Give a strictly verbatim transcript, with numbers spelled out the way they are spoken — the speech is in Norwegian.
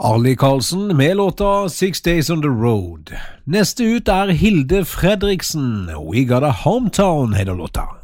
Arlie Karlsen med låta Six Days on the Road. Neste ut er Hilde Fredriksen. We Got a Hometown heter låta.